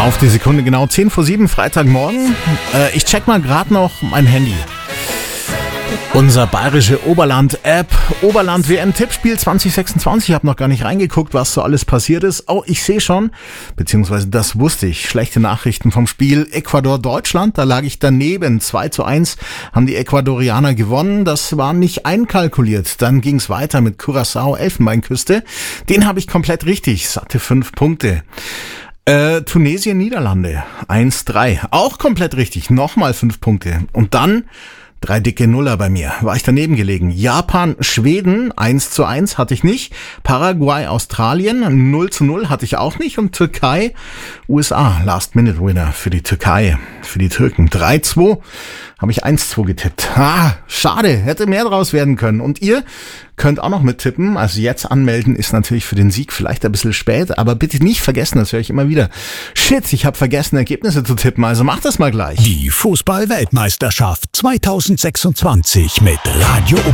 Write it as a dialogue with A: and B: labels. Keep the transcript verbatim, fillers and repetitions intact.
A: Auf die Sekunde genau zehn vor sieben, Freitagmorgen. Äh, ich check mal gerade noch mein Handy. Unser bayerische Oberland-App, Oberland-W M-Tippspiel zwanzig sechsundzwanzig. Ich habe noch gar nicht reingeguckt, was so alles passiert ist. Oh, ich sehe schon, beziehungsweise das wusste ich. Schlechte Nachrichten vom Spiel Ecuador-Deutschland. Da lag ich daneben. zwei zu eins haben die Ecuadorianer gewonnen. Das war nicht einkalkuliert. Dann ging es weiter mit Curaçao, Elfenbeinküste. Den habe ich komplett richtig. Satte fünf Punkte. Äh, Tunesien, Niederlande. eins drei. Auch komplett richtig. Nochmal fünf Punkte. Und dann drei dicke Nuller bei mir. War ich daneben gelegen. Japan, Schweden, eins zu eins hatte ich nicht. Paraguay, Australien, null zu null hatte ich auch nicht. Und Türkei, U S A, Last-Minute-Winner für die Türkei, für die Türken. drei zwei habe ich eins zwei getippt. Ah, schade, hätte mehr draus werden können. Und ihr könnt auch noch mittippen. Also jetzt anmelden ist natürlich für den Sieg vielleicht ein bisschen spät, aber bitte nicht vergessen, das höre ich immer wieder. Shit, ich habe vergessen, Ergebnisse zu tippen, also macht das mal gleich.
B: Die Fußball-Weltmeisterschaft zwanzig sechsundzwanzig mit Radio